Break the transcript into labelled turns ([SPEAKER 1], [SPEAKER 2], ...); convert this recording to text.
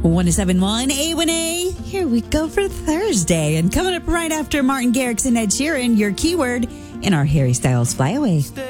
[SPEAKER 1] 1071 A1A. Here we go for Thursday. And coming up right after Martin Garrix and Ed Sheeran, your keyword in our Harry Styles Flyaway.